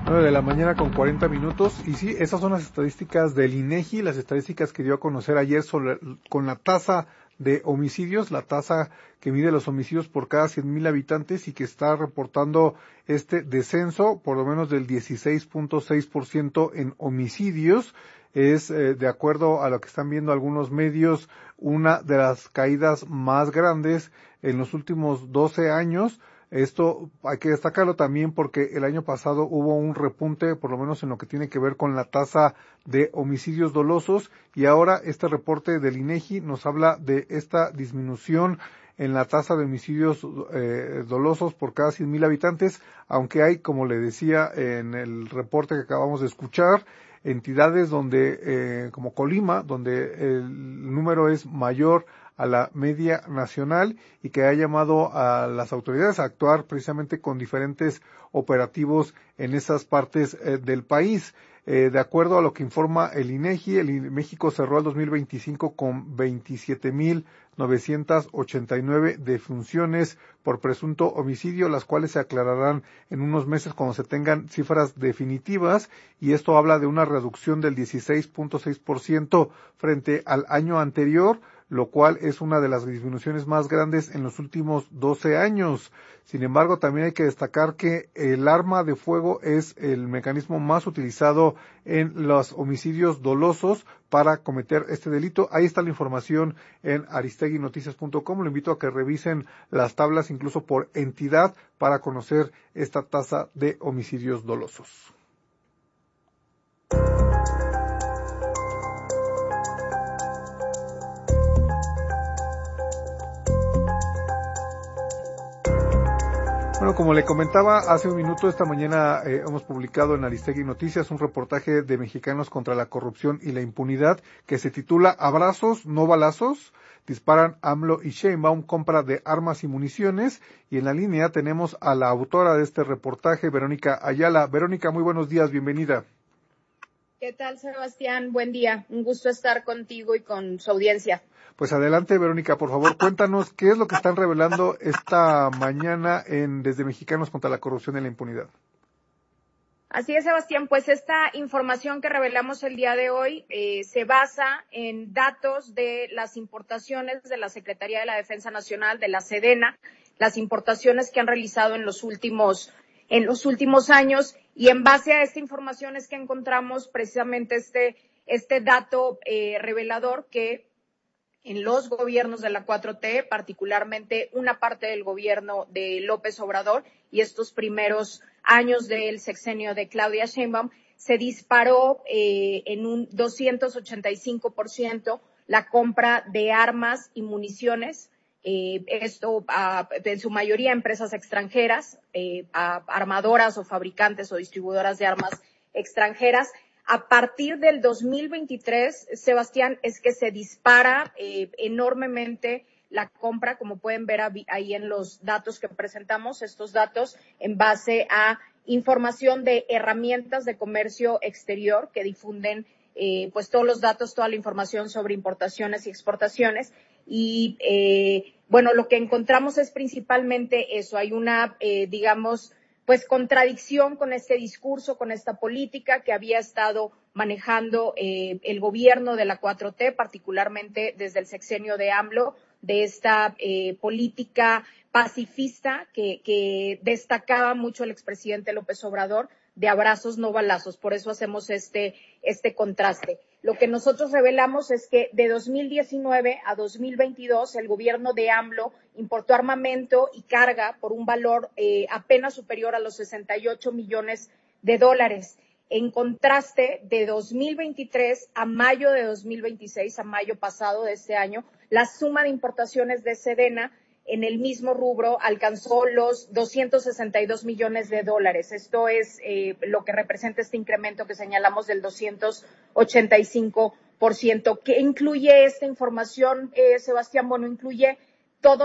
9 de la mañana con 40 minutos. Y sí, esas son las estadísticas del INEGI, las estadísticas que dio a conocer ayer con la tasa de homicidios, la tasa que mide los homicidios por cada 100,000 habitantes y que está reportando este descenso, por lo menos del 16.6% en homicidios. Es, de acuerdo a lo que están viendo algunos medios, una de las caídas más grandes en los últimos 12 años. Esto hay que destacarlo también porque el año pasado hubo un repunte, por lo menos en lo que tiene que ver con la tasa de homicidios dolosos, y ahora este reporte del INEGI nos habla de esta disminución en la tasa de homicidios dolosos por cada 100,000 habitantes, aunque hay, como le decía en el reporte que acabamos de escuchar, entidades donde, como Colima, donde el número es mayor a la media nacional y que ha llamado a las autoridades a actuar precisamente con diferentes operativos en esas partes del país. De acuerdo a lo que informa el INEGI, México cerró el 2025 con 27,989 defunciones por presunto homicidio, las cuales se aclararán en unos meses cuando se tengan cifras definitivas, y esto habla de una reducción del 16.6% frente al año anterior, lo cual es una de las disminuciones más grandes en los últimos 12 años. Sin embargo, también hay que destacar que el arma de fuego es el mecanismo más utilizado en los homicidios dolosos para cometer este delito. Ahí está la información en aristeguinoticias.com. Lo invito a que revisen las tablas incluso por entidad para conocer esta tasa de homicidios dolosos. Bueno, como le comentaba hace un minuto, esta mañana hemos publicado en Aristegui Noticias un reportaje de Mexicanos contra la Corrupción y la Impunidad que se titula Abrazos, no balazos. Disparan AMLO y Sheinbaum compra de armas y municiones. Y en la línea tenemos a la autora de este reportaje, Verónica Ayala. Verónica, muy buenos días, bienvenida. ¿Qué tal, Sebastián? Buen día. Un gusto estar contigo y con su audiencia. Pues adelante, Verónica, por favor, cuéntanos qué es lo que están revelando esta mañana desde Mexicanos contra la Corrupción y la Impunidad. Así es, Sebastián, pues esta información que revelamos el día de hoy se basa en datos de las importaciones de la Secretaría de la Defensa Nacional, de la Sedena, las importaciones que han realizado en los últimos años, y en base a esta información es que encontramos precisamente este dato revelador que en los gobiernos de la 4T, particularmente una parte del gobierno de López Obrador y estos primeros años del sexenio de Claudia Sheinbaum, se disparó en un 285% la compra de armas y municiones, esto en su mayoría empresas extranjeras, armadoras o fabricantes o distribuidoras de armas extranjeras. A partir del 2023, Sebastián, es que se dispara enormemente la compra, como pueden ver ahí en los datos que presentamos, estos datos en base a información de herramientas de comercio exterior que difunden pues todos los datos, toda la información sobre importaciones y exportaciones. Y bueno, lo que encontramos es principalmente eso, hay una, pues contradicción con este discurso, con esta política que había estado manejando el gobierno de la 4T, particularmente desde el sexenio de AMLO, de esta política pacifista que destacaba mucho el expresidente López Obrador, de abrazos, no balazos. Por eso hacemos este contraste. Lo que nosotros revelamos es que de 2019 a 2022 el gobierno de AMLO importó armamento y carga por un valor apenas superior a los 68 millones de dólares. En contraste, de 2023 a mayo de 2026, a mayo pasado de este año, la suma de importaciones de Sedena en el mismo rubro alcanzó los 262 millones de dólares. Esto es lo que representa este incremento que señalamos del 285%. ¿Qué incluye esta información, Sebastián? Bueno, incluye